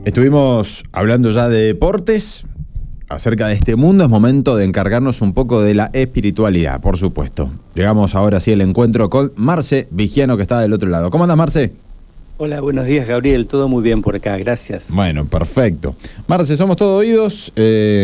Estuvimos hablando ya de deportes, acerca de este mundo. Es momento de encargarnos un poco de la espiritualidad, por supuesto. Llegamos ahora sí al encuentro con Marce Vigiano, que está del otro lado. ¿Cómo andas, Marce? Hola, buenos días, Gabriel. Todo muy bien por acá, gracias. Bueno, perfecto. Marce, somos todo oídos.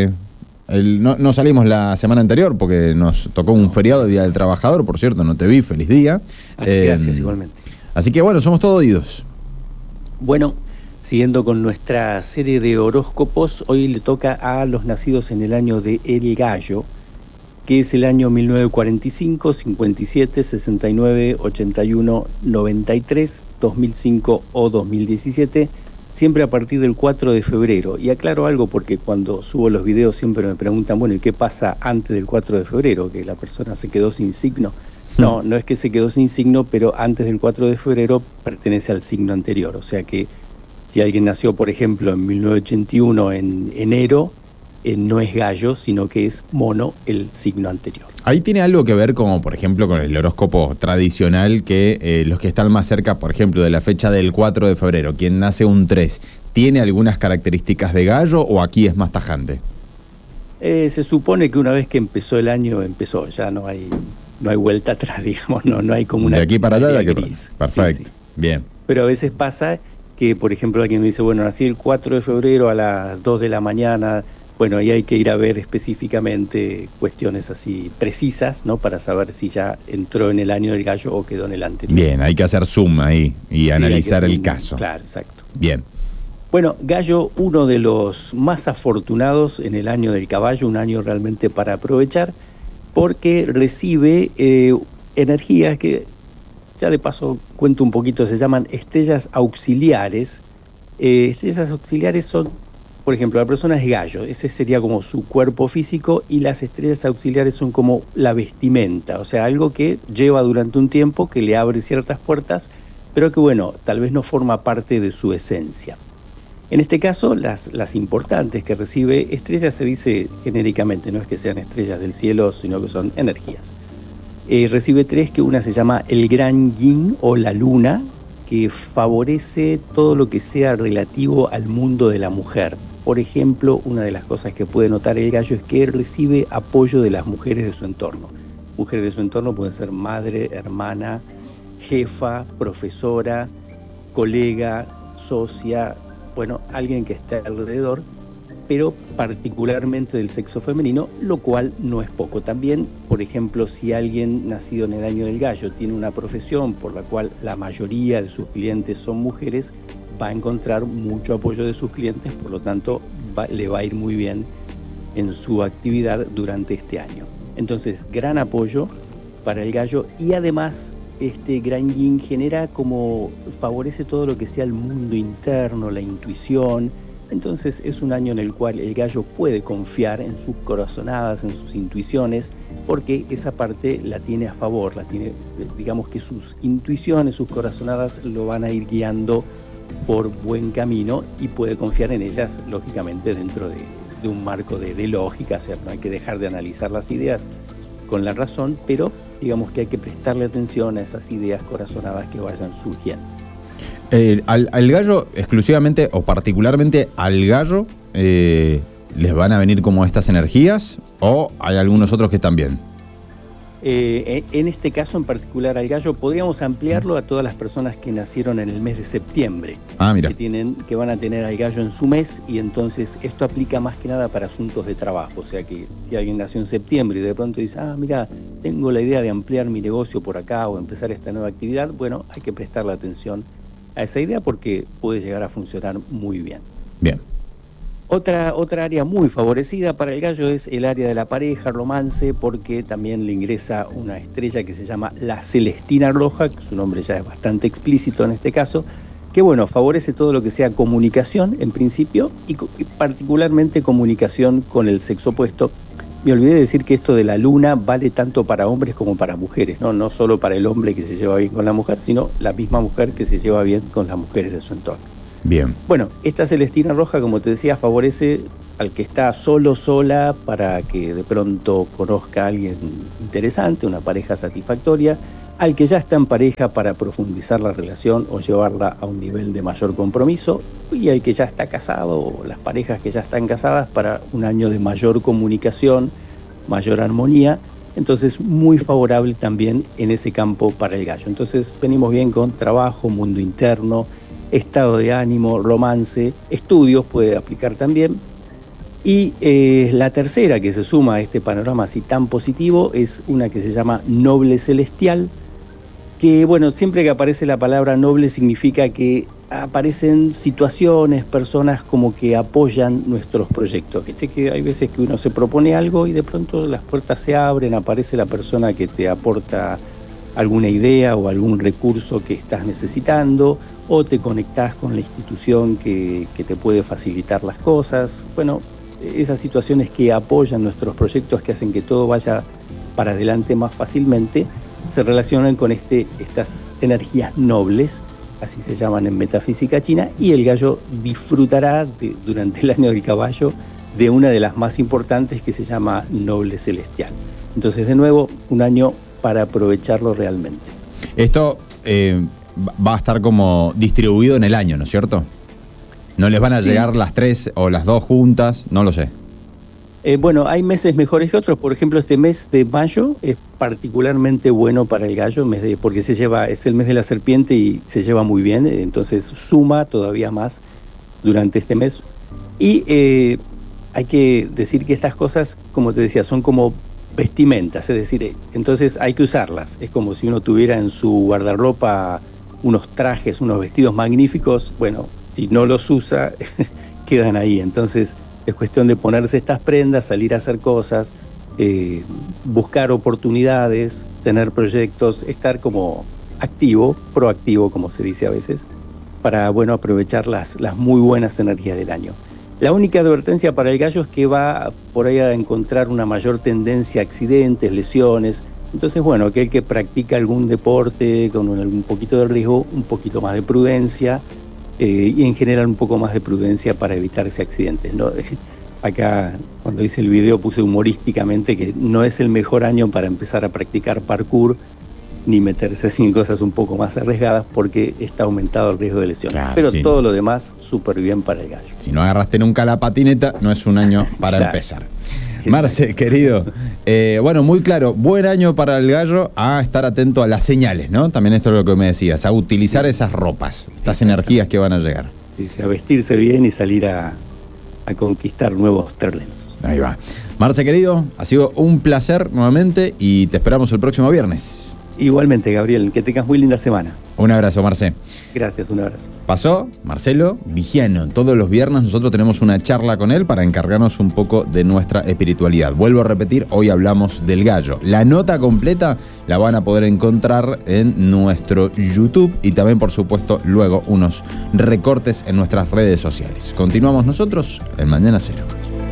No salimos la semana anterior porque nos tocó un feriado, Día del Trabajador. Por cierto, no te vi, feliz día. Gracias, igualmente. Así que bueno, somos todo oídos. Bueno, siguiendo con nuestra serie de horóscopos, hoy le toca a los nacidos en el año de El Gallo, que es el año 1945, 57, 69, 81, 93, 2005 o 2017, siempre a partir del 4 de febrero. Y aclaro algo porque cuando subo los videos siempre me preguntan, bueno, ¿y qué pasa antes del 4 de febrero? Que la persona se quedó sin signo. No, no es que se quedó sin signo, pero antes del 4 de febrero pertenece al signo anterior. O sea que si alguien nació, por ejemplo, en 1981 en enero, no es Gallo, sino que es Mono, el signo anterior. Ahí tiene algo que ver, como por ejemplo con el horóscopo tradicional, que los que están más cerca, por ejemplo, de la fecha del 4 de febrero, quien nace un 3, ¿tiene algunas características de Gallo o aquí es más tajante? Se supone que una vez que empezó el año, empezó, ya no hay vuelta atrás, digamos, no hay como una... De aquí para allá, de aquí gris. Perfecto, sí. Bien. Pero a veces pasa que, por ejemplo, alguien me dice, bueno, nací el 4 de febrero a las 2 de la mañana... Bueno, ahí hay que ir a ver específicamente cuestiones así precisas, ¿no? Para saber si ya entró en el año del Gallo o quedó en el anterior. Bien, hay que hacer zoom ahí y analizar el caso. Claro, exacto. Bien. Bueno, Gallo, uno de los más afortunados en el año del caballo, un año realmente para aprovechar, porque recibe energías que, ya de paso cuento un poquito, se llaman estrellas auxiliares. Estrellas auxiliares son, por ejemplo, la persona es Gallo, ese sería como su cuerpo físico, y las estrellas auxiliares son como la vestimenta, o sea, algo que lleva durante un tiempo, que le abre ciertas puertas, pero que bueno, tal vez no forma parte de su esencia. En este caso, las importantes que recibe estrellas se dice genéricamente, no es que sean estrellas del cielo, sino que son energías. Recibe 3, que una se llama el Gran Yin o la Luna, que favorece todo lo que sea relativo al mundo de la mujer. Por ejemplo, una de las cosas que puede notar el Gallo es que recibe apoyo de las mujeres de su entorno. Mujeres de su entorno pueden ser madre, hermana, jefa, profesora, colega, socia, bueno, alguien que esté alrededor, pero particularmente del sexo femenino, lo cual no es poco. También, por ejemplo, si alguien nacido en el año del Gallo tiene una profesión por la cual la mayoría de sus clientes son mujeres, va a encontrar mucho apoyo de sus clientes, por lo tanto le va a ir muy bien en su actividad durante este año. Entonces, gran apoyo para el Gallo, y además este Gran Yin favorece todo lo que sea el mundo interno, la intuición. Entonces es un año en el cual el Gallo puede confiar en sus corazonadas, en sus intuiciones, porque esa parte la tiene a favor, digamos que sus intuiciones, sus corazonadas lo van a ir guiando por buen camino, y puede confiar en ellas, lógicamente, dentro de un marco de lógica. O sea, no hay que dejar de analizar las ideas con la razón, pero digamos que hay que prestarle atención a esas ideas corazonadas que vayan surgiendo. Al Gallo exclusivamente o particularmente al Gallo les van a venir como estas energías, o hay algunos otros que también. En este caso en particular al Gallo podríamos ampliarlo a todas las personas que nacieron en el mes de septiembre. Mira. Que van a tener al Gallo en su mes, y entonces esto aplica más que nada para asuntos de trabajo. O sea que si alguien nació en septiembre y de pronto dice, mira, tengo la idea de ampliar mi negocio por acá o empezar esta nueva actividad, bueno, hay que prestarle atención a esa idea porque puede llegar a funcionar muy bien. Bien. Otra área muy favorecida para el Gallo es el área de la pareja, romance, porque también le ingresa una estrella que se llama la Celestina Roja, que su nombre ya es bastante explícito en este caso, que bueno, favorece todo lo que sea comunicación en principio, y particularmente comunicación con el sexo opuesto. Me olvidé de decir que esto de la luna vale tanto para hombres como para mujeres, ¿no? No solo para el hombre que se lleva bien con la mujer, sino la misma mujer que se lleva bien con las mujeres de su entorno. Bien. Bueno, esta Celestina Roja, como te decía, favorece al que está solo, sola, para que de pronto conozca a alguien interesante, una pareja satisfactoria. al que ya está en pareja para profundizar la relación o llevarla a un nivel de mayor compromiso, y al que ya está casado o las parejas que ya están casadas para un año de mayor comunicación, mayor armonía. Entonces, muy favorable también en ese campo para el gallo. Entonces, venimos bien con trabajo, mundo interno, estado de ánimo, romance, estudios puede aplicar también. Y la tercera que se suma a este panorama así tan positivo es una que se llama Noble Celestial, que bueno, siempre que aparece la palabra noble significa que aparecen situaciones, personas como que apoyan nuestros proyectos. Viste que hay veces que uno se propone algo y de pronto las puertas se abren, aparece la persona que te aporta alguna idea o algún recurso que estás necesitando, o te conectás con la institución que te puede facilitar las cosas. Bueno, esas situaciones que apoyan nuestros proyectos, que hacen que todo vaya para adelante más fácilmente, se relacionan con estas energías nobles, así se llaman en metafísica china, y el gallo disfrutará durante el año del caballo de una de las más importantes que se llama Noble Celestial. Entonces, de nuevo, un año para aprovecharlo realmente. Esto va a estar como distribuido en el año, ¿no es cierto? ¿No les van a llegar las 3 o las 2 juntas? No lo sé. Bueno, hay meses mejores que otros. Por ejemplo, este mes de mayo es particularmente bueno para el gallo, porque es el mes de la serpiente y se lleva muy bien, entonces suma todavía más durante este mes. Y hay que decir que estas cosas, como te decía, son como vestimentas, es decir, entonces hay que usarlas. Es como si uno tuviera en su guardarropa unos trajes, unos vestidos magníficos. Bueno, si no los usa, quedan ahí. Entonces es cuestión de ponerse estas prendas, salir a hacer cosas, buscar oportunidades, tener proyectos, estar como activo, proactivo, como se dice a veces, para aprovechar las muy buenas energías del año. La única advertencia para el gallo es que va por ahí a encontrar una mayor tendencia a accidentes, lesiones. Entonces, aquel que practica algún deporte con un poquito de riesgo, un poquito más de prudencia, y en general un poco más de prudencia para evitarse accidentes, ¿no? Acá, cuando hice el video, puse humorísticamente que no es el mejor año para empezar a practicar parkour ni meterse en cosas un poco más arriesgadas, porque está aumentado el riesgo de lesión. Claro, pero sí, todo lo demás súper bien para el gallo. Si no agarraste nunca la patineta, no es un año para empezar. Marce, querido, muy claro, buen año para el gallo, a estar atento a las señales, ¿no? También esto es lo que me decías, a utilizar esas ropas, estas energías que van a llegar. Sí, a vestirse bien y salir a conquistar nuevos terrenos. Ahí va. Marce, querido, ha sido un placer nuevamente y te esperamos el próximo viernes. Igualmente, Gabriel, que tengas muy linda semana. Un abrazo, Marce. Gracias, un abrazo. Pasó Marcelo Vigiano. Todos los viernes nosotros tenemos una charla con él para encargarnos un poco de nuestra espiritualidad. Vuelvo a repetir, hoy hablamos del gallo. La nota completa la van a poder encontrar en nuestro YouTube y también, por supuesto, luego unos recortes en nuestras redes sociales. Continuamos nosotros en Mañana Cero.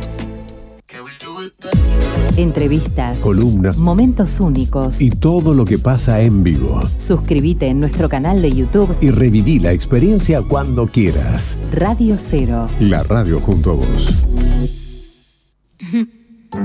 Entrevistas, columnas, momentos únicos y todo lo que pasa en vivo. Suscríbete en nuestro canal de YouTube y reviví la experiencia cuando quieras. Radio Cero. La radio junto a vos.